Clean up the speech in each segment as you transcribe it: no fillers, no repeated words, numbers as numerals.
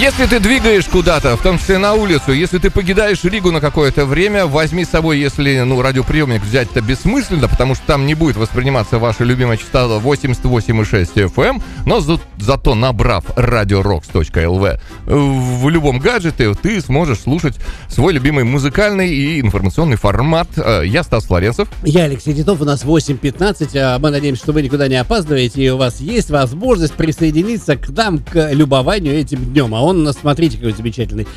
Если ты двигаешь куда-то, в том числе на улицу, если ты покидаешь Ригу на какое-то время, возьми с собой, если, радиоприемник взять-то бессмысленно, потому что там не будет восприниматься ваша любимая частота 88,6 FM, но зато набрав radiorocks.lv в любом гаджете, ты сможешь слушать свой любимый музыкальный и информационный формат. Я Стас Флоренцев. Я Алексей Титов, у нас 8:15. Мы надеемся, что вы никуда не опаздываете, и у вас есть возможность присоединиться к нам, к любованию этим днем. А он у нас, смотрите, какой замечательный.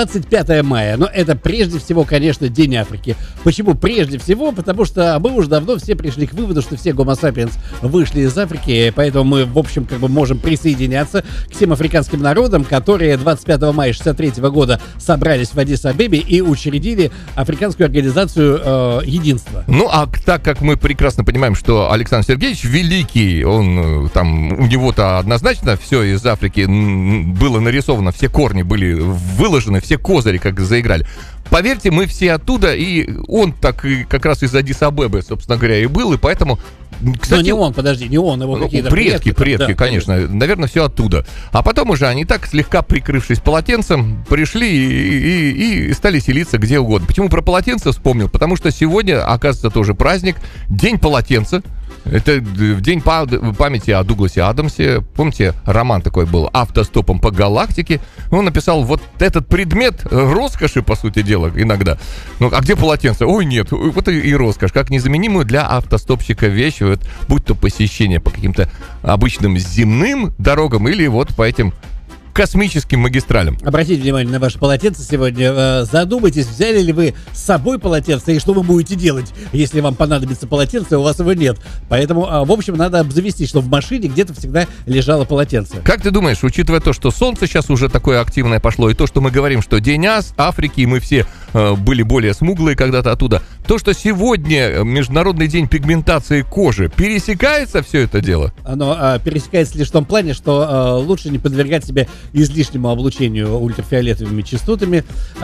25 мая. Но это прежде всего, конечно, День Африки. Почему прежде всего? Потому что мы уже давно все пришли к выводу, что все гомо сапиенс вышли из Африки, поэтому мы, в общем, можем присоединяться к тем африканским народам, которые 25 мая 1963 года собрались в Аддис-Абебе и учредили Африканскую организацию Единства. А так как мы прекрасно понимаем, что Александр Сергеевич великий, он там, у него-то однозначно все из Африки было нарисовано, все корни были выложены, все козыри как заиграли. Поверьте, мы все оттуда, и он так и как раз из Аддис-Абебы, собственно говоря, и был, и поэтому... Кстати, но не он, подожди, не он, его какие-то предки, да, конечно, наверное, все оттуда. А потом уже они так, слегка прикрывшись полотенцем, пришли и стали селиться где угодно. Почему про полотенце вспомнил? Потому что сегодня, оказывается, тоже праздник, День полотенца. Это в день памяти о Дугласе Адамсе. Помните, роман такой был «Автостопом по галактике». Он написал вот этот предмет роскоши, по сути дела, иногда. А где полотенце? Ой, нет, вот и роскошь, как незаменимую для автостопщика вещь, вот, будь то посещение по каким-то обычным земным дорогам или вот по этим космическим магистралям. Обратите внимание на ваше полотенце сегодня. Задумайтесь, взяли ли вы с собой полотенце и что вы будете делать, если вам понадобится полотенце, а у вас его нет. Поэтому, в общем, надо обзавестись, что в машине где-то всегда лежало полотенце. Как ты думаешь, учитывая то, что солнце сейчас уже такое активное пошло, и то, что мы говорим, что День Африки, и мы все были более смуглые когда-то оттуда, то, что сегодня Международный день пигментации кожи, пересекается все это дело? Оно пересекается лишь в том плане, что лучше не подвергать себя излишнему облучению ультрафиолетовыми частотами,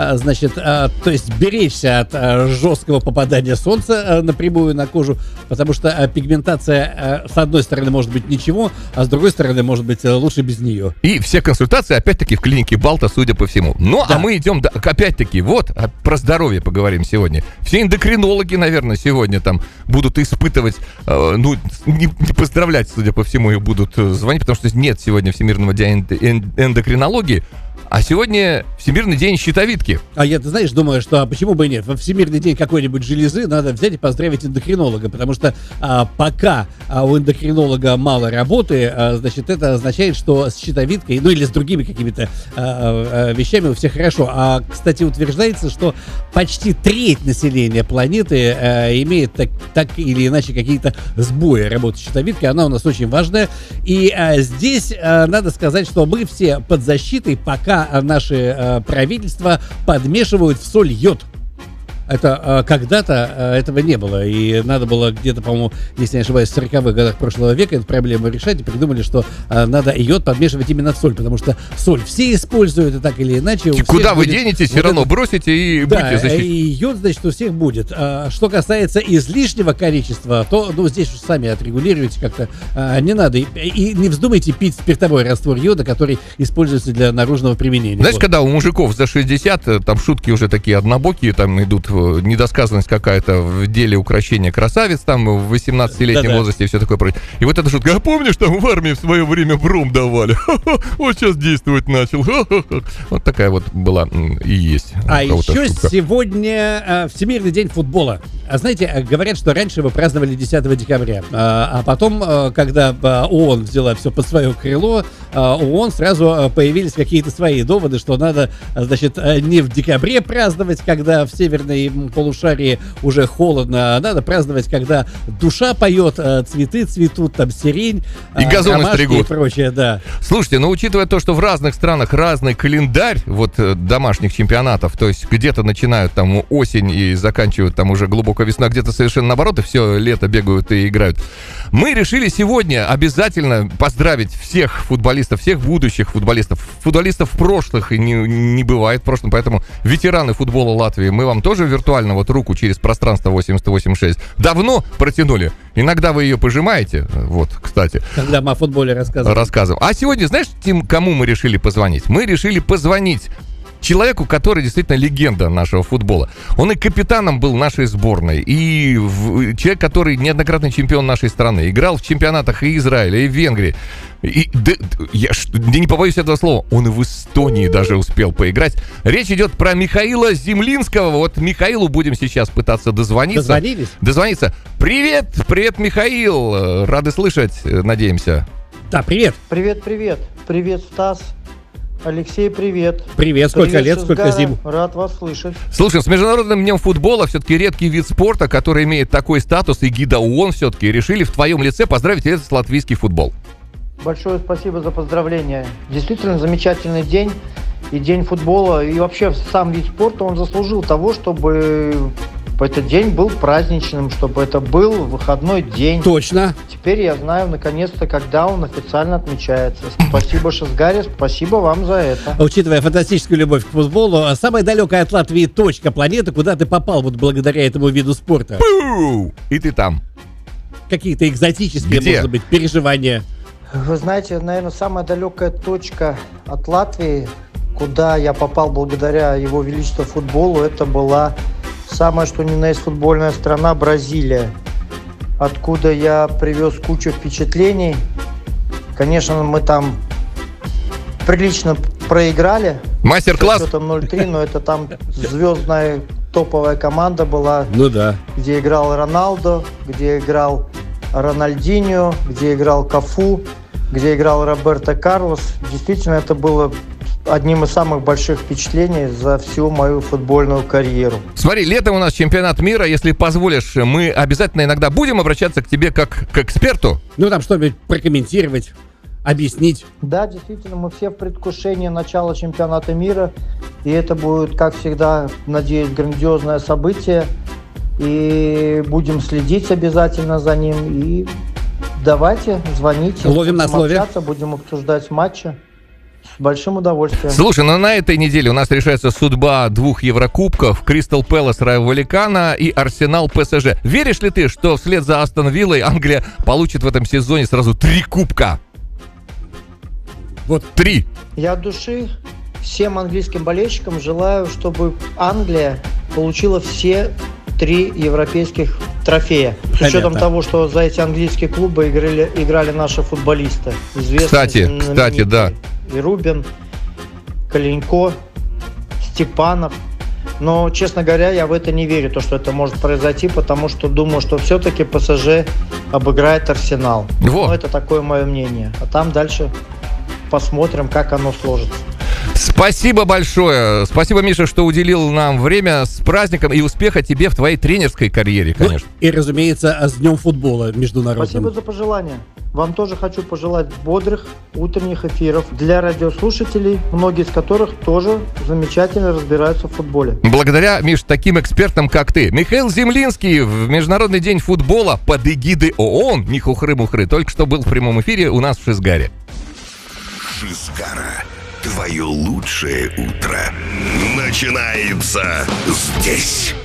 то есть беречься от жесткого попадания солнца напрямую на кожу, потому что пигментация с одной стороны может быть ничего, а с другой стороны может быть лучше без нее. И все консультации опять-таки в клинике Балта, судя по всему. Да. А мы идем, опять-таки, про здоровье поговорим сегодня. Все эндокринологи, наверное, сегодня там будут испытывать, не поздравлять, судя по всему, и будут звонить, потому что нет сегодня Всемирного дня эндокринологии, а сегодня Всемирный день щитовидки. А я, ты знаешь, думаю, что почему бы и нет? Во Всемирный день какой-нибудь железы надо взять и поздравить эндокринолога, потому что пока у эндокринолога мало работы, это означает, что с щитовидкой, или с другими какими-то вещами у всех хорошо. Кстати, утверждается, что почти треть населения планеты имеет так или иначе какие-то сбои работы щитовидки. Она у нас очень важная. И здесь надо сказать, что мы все под защитой, пока наши правительства подмешивают в соль йод. Это когда-то этого не было, и надо было где-то, по-моему, если не ошибаюсь, в 40-х годах прошлого века эту проблему решать, и придумали, что надо йод подмешивать именно в соль, потому что соль все используют, и так или иначе... Куда вы денетесь, все равно бросите и будете защищать. И йод, значит, у всех будет. Что касается излишнего количества, то здесь уж сами отрегулируйте как-то. Не надо. И не вздумайте пить спиртовой раствор йода, который используется для наружного применения. Знаешь, когда у мужиков за 60, там шутки уже такие однобокие, там идут... недосказанность какая-то в деле укрощения красавиц там в 18-летнем возрасте и все такое прочее. И вот эта шутка: а помнишь, там в армии в свое время бром давали? Вот сейчас действовать начал. Вот такая вот была и есть. А еще шутка. Сегодня Всемирный день футбола. А знаете, говорят, что раньше его праздновали 10 декабря. А потом, когда ООН взяла все под свое крыло, ООН сразу появились какие-то свои доводы, что надо, не в декабре праздновать, когда в северной полушарии уже холодно, а надо праздновать, когда душа поет, цветы цветут, там сирень, и газоны стригут и прочее, да. Слушайте, учитывая то, что в разных странах разный календарь домашних чемпионатов, то есть где-то начинают там осень и заканчивают там уже глубокая весна, где-то совершенно наоборот, и все лето бегают и играют. Мы решили сегодня обязательно поздравить всех футболистов, всех будущих футболистов прошлых, и не бывает в прошлом, поэтому ветераны футбола Латвии, мы вам тоже виртуально вот руку через пространство 88.6 давно протянули. Иногда вы ее пожимаете, вот, кстати. Когда мы о футболе рассказываем. А сегодня, знаешь, Тим, кому мы решили позвонить? Мы решили позвонить человеку, который действительно легенда нашего футбола. Он и капитаном был нашей сборной, и человек, который неоднократный чемпион нашей страны, играл в чемпионатах и Израиля, и Венгрии. Я не побоюсь этого слова, он и в Эстонии даже успел поиграть. Речь идет про Михаила Землинского. Вот Михаилу будем сейчас пытаться дозвониться. Дозвониться. Привет, Михаил. Рады слышать, надеемся. Да, привет. Привет, Стас. Алексей, привет. Привет, сколько лет, сколько зим. Рад вас слышать. Слушай, с Международным днем футбола, все-таки редкий вид спорта, который имеет такой статус, и гида ООН все-таки решили в твоем лице поздравить этот латвийский футбол. Большое спасибо за поздравления. Действительно замечательный день. И день футбола, и вообще сам вид спорта, он заслужил того, чтобы этот день был праздничным, чтобы это был выходной день. Точно. Теперь я знаю, наконец-то, когда он официально отмечается. Спасибо, Шизгари, спасибо вам за это. Учитывая фантастическую любовь к футболу, самая далекая от Латвии точка планеты, куда ты попал вот благодаря этому виду спорта? И ты там. Какие-то экзотические, где? Может быть, переживания? Вы знаете, наверное, самая далекая точка от Латвии, куда я попал благодаря его величеству футболу, это была самая что ни на есть футбольная страна Бразилия, откуда я привез кучу впечатлений. Конечно, мы там прилично проиграли. Мастер-класс. С счетом 0-3, но это там звездная топовая команда была. Ну да. Где играл Роналдо, где играл Рональдиньо, где играл Кафу, где играл Роберто Карлос. Действительно, это было одним из самых больших впечатлений за всю мою футбольную карьеру. Смотри, летом у нас чемпионат мира. Если позволишь, мы обязательно иногда будем обращаться к тебе как к эксперту. Ну, там что-нибудь прокомментировать, объяснить. Да, действительно, мы все в предвкушении начала чемпионата мира. И это будет, как всегда, надеюсь, грандиозное событие. И будем следить обязательно за ним. И давайте, звоните. Ловим на слове. Будем обсуждать матчи. С большим удовольствием. Слушай, ну на этой неделе у нас решается судьба 2 Еврокубков: Кристал Пэлас Райо Валлекано и Арсенал ПСЖ. Веришь ли ты, что вслед за Астон Виллой Англия получит в этом сезоне сразу 3 кубка? Вот 3. Я от души всем английским болельщикам желаю, чтобы Англия получила все 3 европейских трофея. С учетом того, что за эти английские клубы играли наши футболисты. Известные, кстати, да. И Рубин, Калинько, Степанов. Но, честно говоря, я в это не верю, то, что это может произойти, потому что думаю, что все-таки ПСЖ обыграет Арсенал. Но это такое мое мнение. А там дальше посмотрим, как оно сложится. Спасибо большое. Спасибо, Миша, что уделил нам время. С праздником и успеха тебе в твоей тренерской карьере, конечно. Ну, и, разумеется, с Днем футбола международным. Спасибо за пожелания. Вам тоже хочу пожелать бодрых утренних эфиров для радиослушателей, многие из которых тоже замечательно разбираются в футболе. Благодаря, Миш, таким экспертам, как ты. Михаил Землинский в Международный день футбола под эгидой ООН, не хухры-мухры, только что был в прямом эфире у нас в Шизгаре. Шизгара. Твое лучшее утро начинается здесь.